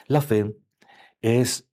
La fe es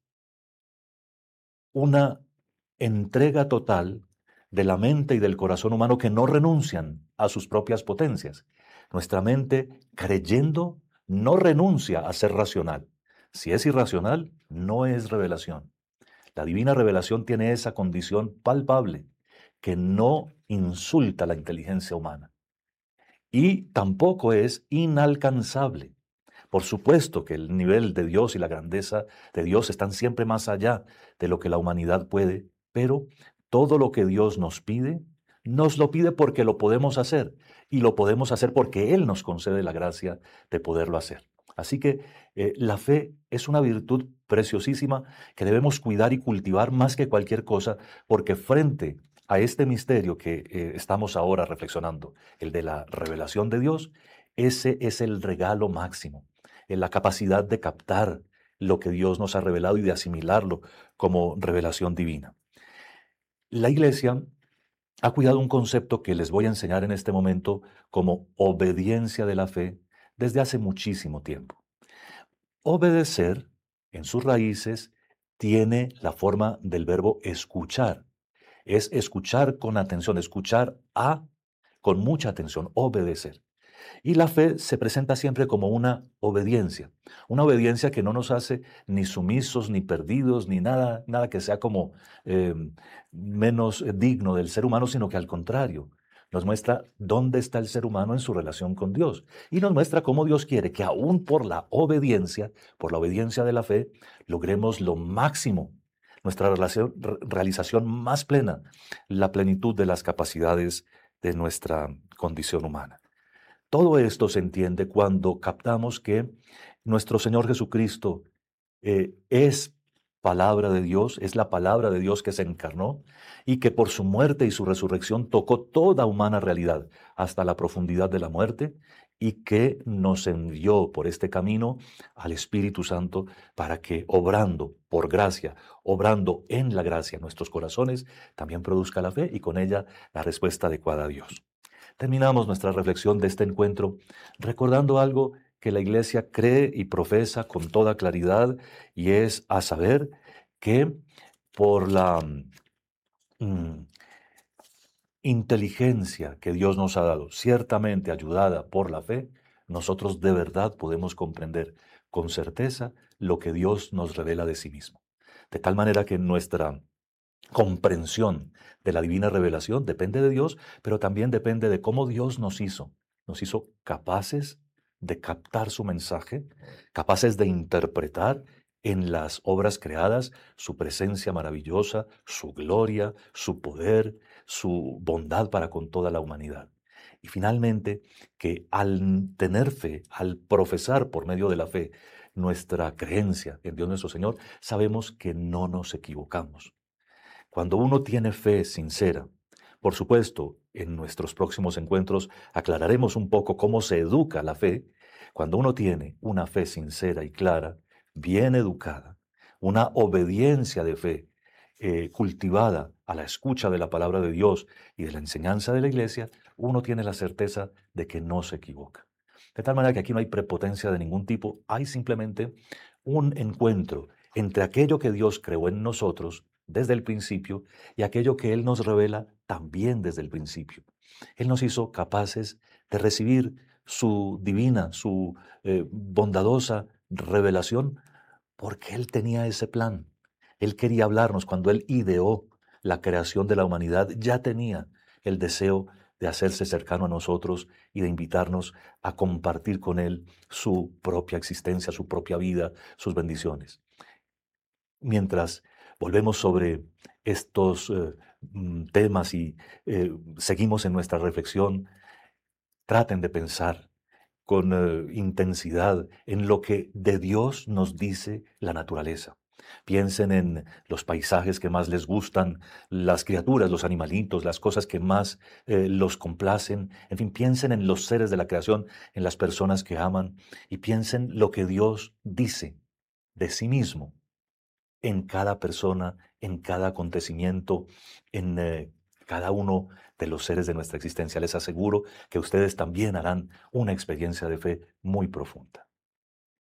una entrega total de la mente y del corazón humano que no renuncian a sus propias potencias. Nuestra mente, creyendo, no renuncia a ser racional. Si es irracional, no es revelación. La divina revelación tiene esa condición palpable, que no insulta la inteligencia humana y tampoco es inalcanzable. Por supuesto que el nivel de Dios y la grandeza de Dios están siempre más allá de lo que la humanidad puede, pero todo lo que Dios nos lo pide porque lo podemos hacer y lo podemos hacer porque Él nos concede la gracia de poderlo hacer. Así que la fe es una virtud preciosísima que debemos cuidar y cultivar más que cualquier cosa, porque frente a este misterio que estamos ahora reflexionando, el de la revelación de Dios, ese es el regalo máximo, en la capacidad de captar lo que Dios nos ha revelado y de asimilarlo como revelación divina. La Iglesia ha cuidado un concepto que les voy a enseñar en este momento como obediencia de la fe desde hace muchísimo tiempo. Obedecer, en sus raíces, tiene la forma del verbo escuchar. Es escuchar con atención, escuchar con mucha atención, obedecer. Y la fe se presenta siempre como una obediencia que no nos hace ni sumisos, ni perdidos, ni nada, nada que sea como eh, menos digno del ser humano, sino que al contrario, nos muestra dónde está el ser humano en su relación con Dios. Y nos muestra cómo Dios quiere que aún por la obediencia de la fe, logremos lo máximo, nuestra realización más plena, la plenitud de las capacidades de nuestra condición humana. Todo esto se entiende cuando captamos que nuestro Señor Jesucristo es palabra de Dios, es la palabra de Dios que se encarnó y que por su muerte y su resurrección tocó toda humana realidad hasta la profundidad de la muerte y que nos envió por este camino al Espíritu Santo para que obrando por gracia, obrando en la gracia en nuestros corazones, también produzca la fe y con ella la respuesta adecuada a Dios. Terminamos nuestra reflexión de este encuentro recordando algo que la Iglesia cree y profesa con toda claridad, y es a saber que por la mm, inteligencia que Dios nos ha dado, ciertamente ayudada por la fe, nosotros de verdad podemos comprender con certeza lo que Dios nos revela de sí mismo. De tal manera que nuestra comprensión de la divina revelación depende de Dios, pero también depende de cómo Dios nos hizo. Nos hizo capaces de captar su mensaje, capaces de interpretar en las obras creadas su presencia maravillosa, su gloria, su poder, su bondad para con toda la humanidad. Y finalmente, que al tener fe, al profesar por medio de la fe nuestra creencia en Dios nuestro Señor, sabemos que no nos equivocamos. Cuando uno tiene fe sincera, por supuesto, en nuestros próximos encuentros aclararemos un poco cómo se educa la fe. Cuando uno tiene una fe sincera y clara, bien educada, una obediencia de fe cultivada a la escucha de la palabra de Dios y de la enseñanza de la iglesia, uno tiene la certeza de que no se equivoca. De tal manera que aquí no hay prepotencia de ningún tipo, hay simplemente un encuentro entre aquello que Dios creó en nosotros desde el principio y aquello que Él nos revela también desde el principio. Él nos hizo capaces de recibir su divina, su bondadosa revelación porque Él tenía ese plan. Él quería hablarnos cuando Él ideó la creación de la humanidad, ya tenía el deseo de hacerse cercano a nosotros y de invitarnos a compartir con Él su propia existencia, su propia vida, sus bendiciones. Mientras volvemos sobre estos temas y seguimos en nuestra reflexión, traten de pensar con intensidad en lo que de Dios nos dice la naturaleza. Piensen en los paisajes que más les gustan, las criaturas, los animalitos, las cosas que más los complacen. En fin, piensen en los seres de la creación, en las personas que aman y piensen lo que Dios dice de sí mismo en cada persona, en cada acontecimiento, en cada uno de los seres de nuestra existencia. Les aseguro que ustedes también harán una experiencia de fe muy profunda.